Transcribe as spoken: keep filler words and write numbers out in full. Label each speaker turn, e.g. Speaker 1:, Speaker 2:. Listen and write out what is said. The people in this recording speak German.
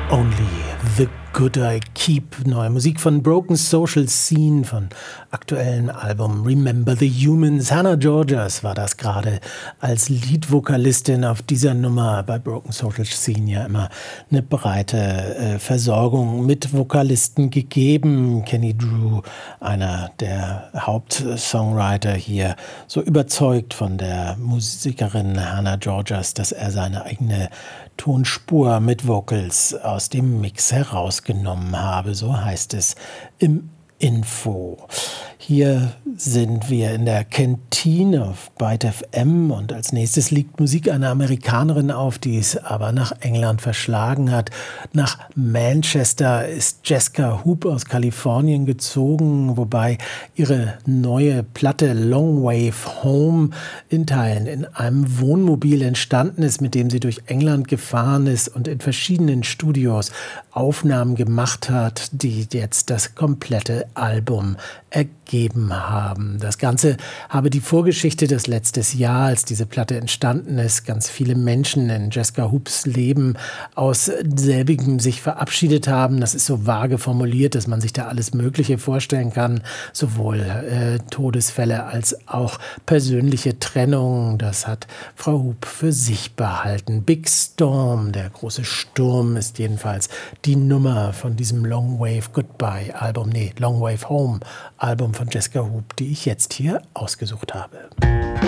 Speaker 1: Only the Good I Keep. Neue Musik von Broken Social Scene, von aktuellem Album Remember the Humans. Hannah Georgas war das gerade als Leadvokalistin auf dieser Nummer. Bei Broken Social Scene ja immer eine breite äh, Versorgung mit Vokalisten gegeben. Kenny Drew, einer der Hauptsongwriter hier, so überzeugt von der Musikerin Hannah Georgas, dass er seine eigene Tonspur mit Vocals aus dem Mix herausgenommen habe, so heißt es im Info. Hier sind wir in der Kantine auf Byte F M und als nächstes liegt Musik einer Amerikanerin auf, die es aber nach England verschlagen hat. Nach Manchester ist Jessica Hoop aus Kalifornien gezogen, wobei ihre neue Platte Long Wave Home in Teilen in einem Wohnmobil entstanden ist, mit dem sie durch England gefahren ist und in verschiedenen Studios Aufnahmen gemacht hat, die jetzt das komplette Album ergeben haben. Das Ganze habe die Vorgeschichte des letztes Jahr, als diese Platte entstanden ist, ganz viele Menschen in Jessica Hoops Leben aus selbigem sich verabschiedet haben. Das ist so vage formuliert, dass man sich da alles Mögliche vorstellen kann, sowohl äh, Todesfälle als auch persönliche Trennungen. Das hat Frau Hoop für sich behalten. Big Storm, der große Sturm, ist jedenfalls die Nummer von diesem Long Wave Goodbye Album, nee, Long Wave Home Album von Jessica Hoop, die ich jetzt hier ausgesucht habe.